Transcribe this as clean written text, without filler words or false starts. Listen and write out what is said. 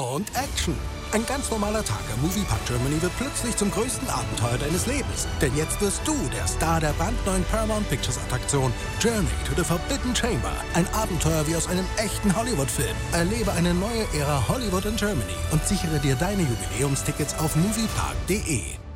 und Action. Ein ganz normaler Tag am Moviepark Germany wird plötzlich zum größten Abenteuer deines Lebens. Denn jetzt wirst du der Star der brandneuen Paramount Pictures Attraktion Journey to the Forbidden Chamber. Ein Abenteuer wie aus einem echten Hollywood-Film. Erlebe eine neue Ära Hollywood in Germany und sichere dir deine Jubiläumstickets auf moviepark.de.